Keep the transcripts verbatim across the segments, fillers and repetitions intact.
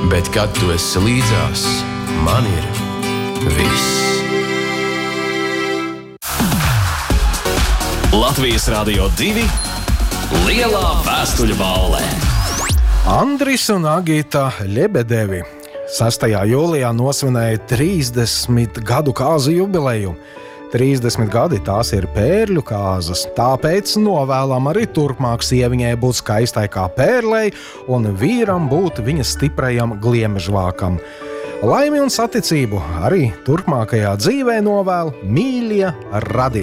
Bet, kad tu esi līdzās, man ir viss. Latvijas Rādio divi Lielā vēstuļu balle. Andris un Agita Ļebedevi sastajā jūlijā nosvinēja trīsdesmit gadu kāzu jubileju. trīsdesmit gadi tās ir pērļu kāzas, tāpēc novēlam arī turpmāk sieviņai būt skaistai kā pērlei un vīram būt viņas stiprajam gliemežvākam. Laimi un saticību arī turpmākajā dzīvē novēl mīļie Radi.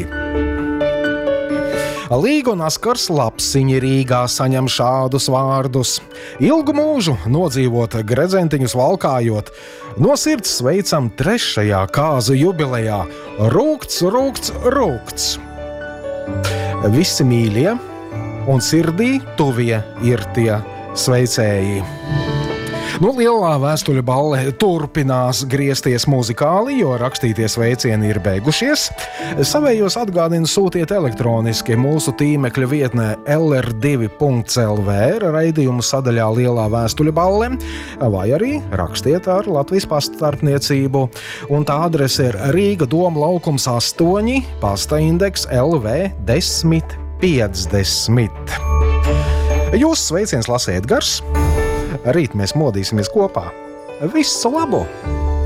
Līga un Askars Lapsiņi Rīgā saņem šādus vārdus. Ilgu mūžu nodzīvot gredzentiņus valkājot, no sirds sveicam trešajā kāzu jubilejā. Rūgts, rūgts, rūgts. Visi mīļie un sirdī tuvie ir tie sveicēji. Nu, Lielā vēstuļu balle turpinās griezties muzikāli, jo rakstītie sveicieni ir beigušies. Savējos atgādinu sūtiet elektroniski mūsu tīmekļa vietnē el er divi punkts el vē raidījumu sadaļā Lielā vēstuļu balle, vai arī rakstiet ar Latvijas pastarpniecību. Un tā adrese ir Rīga Doma laukums astoņi, pasta indeks el vē desmit piecdesmit. Jūsu sveiciens lasa Edgars. Rīt mēs modīsimies kopā. Visu labu!